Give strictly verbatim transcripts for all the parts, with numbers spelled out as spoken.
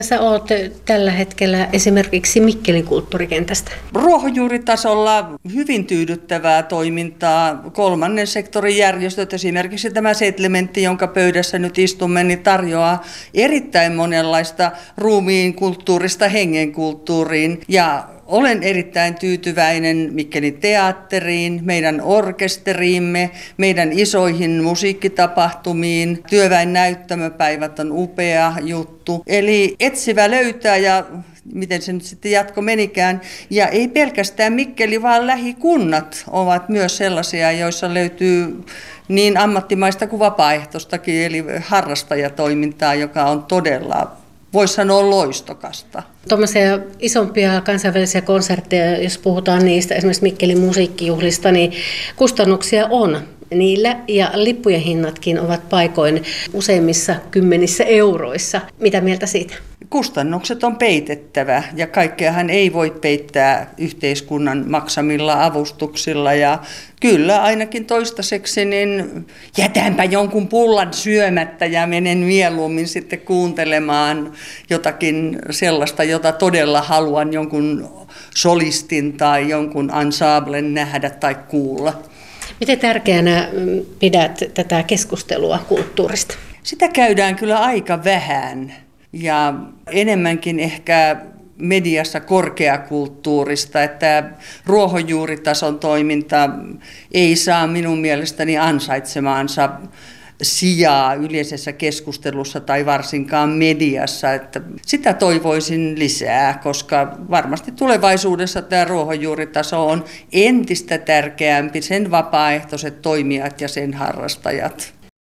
Sä oot tällä hetkellä esimerkiksi Mikkelin kulttuurikentästä. Ruohonjuuritasolla hyvin tyydyttävää toimintaa. Kolmannen sektorin järjestöt, esimerkiksi tämä Settlementti, jonka pöydässä nyt istumme, niin tarjoaa erittäin monenlaista ruumiin kulttuurista hengenkulttuuriin. Ja olen erittäin tyytyväinen Mikkelin teatteriin, meidän orkesteriimme, meidän isoihin musiikkitapahtumiin. Työväen näyttämöpäivät on upea juttu. Eli etsivä löytää ja miten se nyt sitten jatko menikään. Ja ei pelkästään Mikkeli, vaan lähikunnat ovat myös sellaisia, joissa löytyy niin ammattimaista kuin vapaaehtoistakin, eli harrastajatoimintaa, joka on todella, voisi sanoa, loistokasta. Tuommoisia isompia kansainvälisiä konsertteja, jos puhutaan niistä, esimerkiksi Mikkelin musiikkijuhlista, niin kustannuksia on niillä ja lippujen hinnatkin ovat paikoin useimmissa kymmenissä euroissa. Mitä mieltä siitä? Kustannukset on peitettävä ja kaikkeahan ei voi peittää yhteiskunnan maksamilla avustuksilla ja kyllä ainakin toistaiseksi niin jätänpä jonkun pullan syömättä ja menen mieluummin sitten kuuntelemaan jotakin sellaista, jota todella haluan jonkun solistin tai jonkun ensemblen nähdä tai kuulla. Miten tärkeänä pidät tätä keskustelua kulttuurista? Sitä käydään kyllä aika vähän ja enemmänkin ehkä mediassa korkeakulttuurista, että ruohonjuuritason toiminta ei saa minun mielestäni ansaitsemaansa sijaa yleisessä keskustelussa tai varsinkaan mediassa. Että sitä toivoisin lisää, koska varmasti tulevaisuudessa tämä ruohonjuuritaso on entistä tärkeämpi, sen vapaaehtoiset toimijat ja sen harrastajat.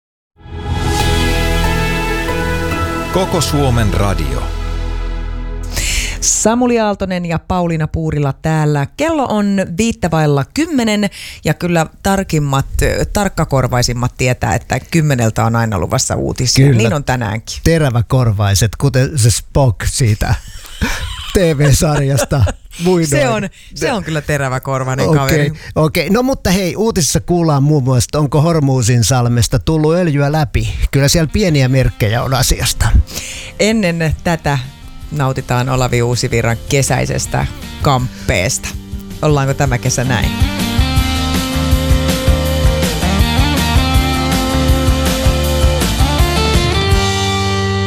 Koko Suomen radio. Samuli Aaltonen ja Pauliina Puurila täällä. Kello on viittävailla kymmenen ja kyllä tarkimmat, tarkkakorvaisimmat tietää, että kymmeneltä on aina luvassa uutisia. Kyllä. Niin on tänäänkin. Teräväkorvaiset, kuten se Spock siitä T V-sarjasta. Se on, se on kyllä teräväkorvainen okay, kaveri. Okei, okay. No mutta hei, uutisissa kuullaan muun muassa, onko Hormusin salmesta tullut öljyä läpi. Kyllä siellä pieniä merkkejä on asiasta. Ennen tätä nautitaan Olavi Uusivirran kesäisestä kamppeesta. Ollaanko tämä kesä näin?